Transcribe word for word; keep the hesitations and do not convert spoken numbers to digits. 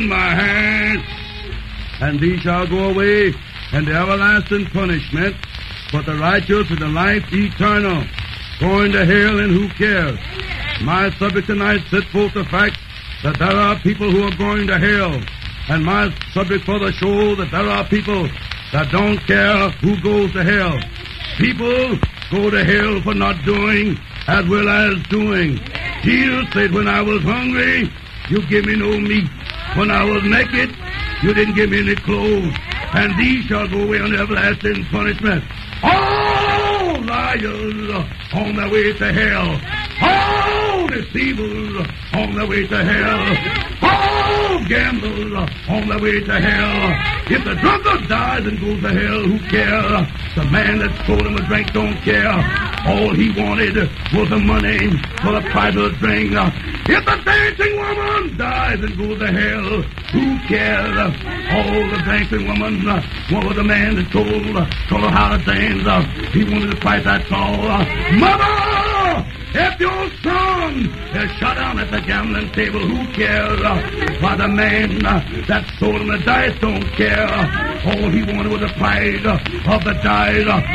my hand, and these shall go away into everlasting punishment, but the righteous into life eternal. Going to hell, and who cares? My subject tonight sets forth the fact that there are people who are going to hell, and my subject for the show that there are people that don't care who goes to hell. People go to hell for not doing as well as doing. Jesus said, when I was hungry, you give me no meat. When I was naked, you didn't give me any clothes. And these shall go away on everlasting punishment. All liars on their way to hell. All deceivers on their way to hell. All gamblers on their way to hell. If the drunkard dies and goes to hell, who cares? The man that sold him a drink don't care. All he wanted was the money for the price of the drink. If the dancing woman dies and goes to hell, who cares? All the dancing woman wanted the man that told, told her how to dance. He wanted the price, that's all. Mother! If your son is shut down at the gambling table, who cares? Why, the man that sold him the dice don't care. All he wanted was the price of the dice.